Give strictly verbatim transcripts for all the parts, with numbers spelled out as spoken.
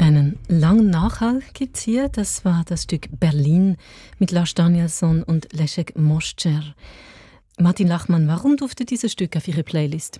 Einen langen Nachhall gibt es hier. Das war das Stück Berlin mit Lars Danielsson und Leszek Moszczer. Martin Lachmann, warum durfte dieses Stück auf Ihre Playlist?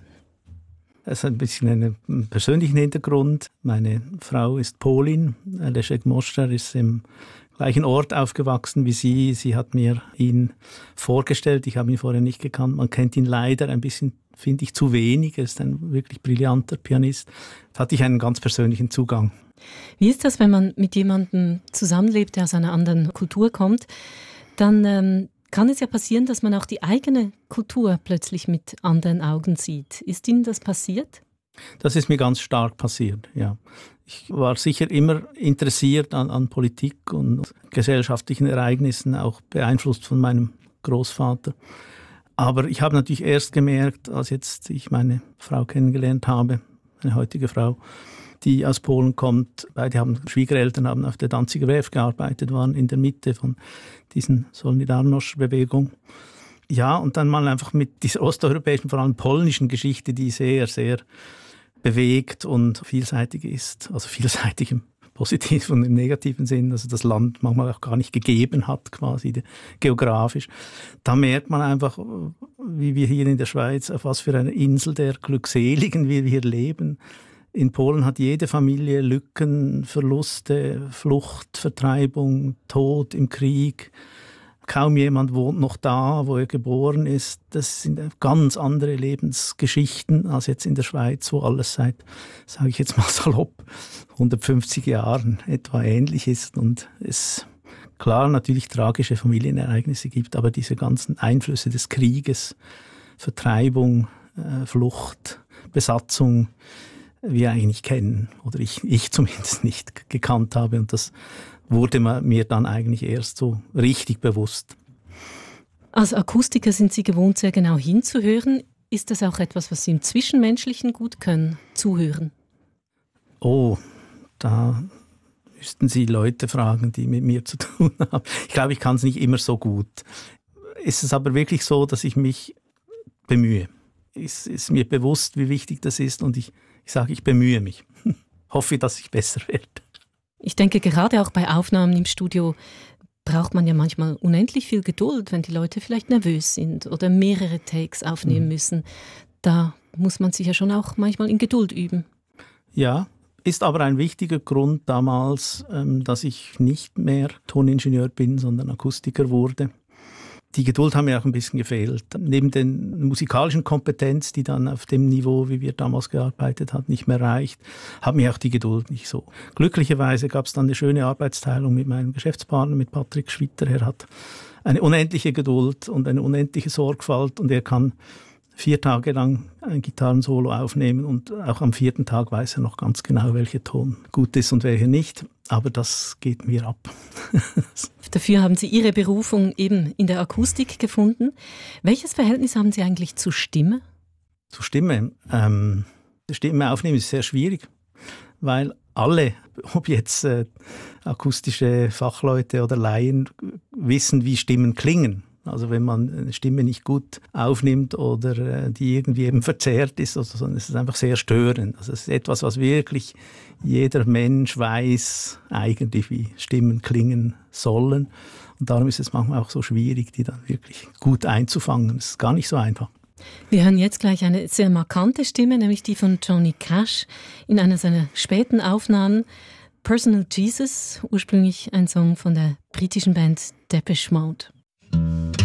Es hat ein bisschen einen persönlichen Hintergrund. Meine Frau ist Polin. Leszek Moszczer ist im gleichen Ort aufgewachsen wie sie. Sie hat mir ihn vorgestellt. Ich habe ihn vorher nicht gekannt. Man kennt ihn leider ein bisschen, finde ich, zu wenig. Er ist ein wirklich brillanter Pianist. Da hatte ich einen ganz persönlichen Zugang. Wie ist das, wenn man mit jemandem zusammenlebt, der aus einer anderen Kultur kommt? Dann ähm, kann es ja passieren, dass man auch die eigene Kultur plötzlich mit anderen Augen sieht. Ist Ihnen das passiert? Das ist mir ganz stark passiert, ja. Ich war sicher immer interessiert an, an Politik und gesellschaftlichen Ereignissen, auch beeinflusst von meinem Großvater. Aber ich habe natürlich erst gemerkt, als jetzt ich meine Frau kennengelernt habe, meine heutige Frau, die aus Polen kommt. Beide haben Schwiegereltern, haben auf der Danziger Werft gearbeitet, waren in der Mitte von diesen Solidarność-Bewegung. Ja, und dann mal einfach mit dieser osteuropäischen, vor allem polnischen Geschichte, die sehr, sehr bewegt und vielseitig ist. Also vielseitig im positiven und im negativen Sinn, also das Land manchmal auch gar nicht gegeben hat, quasi geografisch. Da merkt man einfach, wie wir hier in der Schweiz, auf was für eine Insel der Glückseligen wir hier leben. In Polen hat jede Familie Lücken, Verluste, Flucht, Vertreibung, Tod im Krieg. Kaum jemand wohnt noch da, wo er geboren ist. Das sind ganz andere Lebensgeschichten als jetzt in der Schweiz, wo alles seit, sage ich jetzt mal salopp, hundertfünfzig Jahren etwa ähnlich ist und es klar natürlich tragische Familienereignisse gibt, aber diese ganzen Einflüsse des Krieges, Vertreibung, äh, Flucht, Besatzung, wir eigentlich kennen oder ich, ich zumindest nicht gekannt habe und das wurde mir dann eigentlich erst so richtig bewusst. Als Akustiker sind Sie gewohnt, sehr genau hinzuhören. Ist das auch etwas, was Sie im Zwischenmenschlichen gut können, zuhören? Oh, da müssten Sie Leute fragen, die mit mir zu tun haben. Ich glaube, ich kann es nicht immer so gut. Es ist aber wirklich so, dass ich mich bemühe. Es ist mir bewusst, wie wichtig das ist und ich, ich sage, ich bemühe mich. Hoffe, dass ich besser werde. Ich denke, gerade auch bei Aufnahmen im Studio braucht man ja manchmal unendlich viel Geduld, wenn die Leute vielleicht nervös sind oder mehrere Takes aufnehmen mhm. müssen. Da muss man sich ja schon auch manchmal in Geduld üben. Ja, ist aber ein wichtiger Grund damals, dass ich nicht mehr Toningenieur bin, sondern Akustiker wurde. Die Geduld hat mir auch ein bisschen gefehlt. Neben der musikalischen Kompetenz, die dann auf dem Niveau, wie wir damals gearbeitet haben, nicht mehr reicht, hat mir auch die Geduld nicht so. Glücklicherweise gab es dann eine schöne Arbeitsteilung mit meinem Geschäftspartner, mit Patrick Schwitter. Er hat eine unendliche Geduld und eine unendliche Sorgfalt und er kann vier Tage lang ein Gitarrensolo aufnehmen und auch am vierten Tag weiß er noch ganz genau, welcher Ton gut ist und welcher nicht. Aber das geht mir ab. Dafür haben Sie Ihre Berufung eben in der Akustik gefunden. Welches Verhältnis haben Sie eigentlich zur Stimme? Zur Stimme? Ähm, Stimme aufnehmen ist sehr schwierig, weil alle, ob jetzt äh, akustische Fachleute oder Laien, wissen, wie Stimmen klingen. Also wenn man eine Stimme nicht gut aufnimmt oder äh, die irgendwie eben verzerrt ist, also, sondern es ist einfach sehr störend. Also es ist etwas, was wirklich jeder Mensch weiß eigentlich, wie Stimmen klingen sollen. Und darum ist es manchmal auch so schwierig, die dann wirklich gut einzufangen. Es ist gar nicht so einfach. Wir hören jetzt gleich eine sehr markante Stimme, nämlich die von Johnny Cash in einer seiner späten Aufnahmen. Personal Jesus, ursprünglich ein Song von der britischen Band Depeche Mode.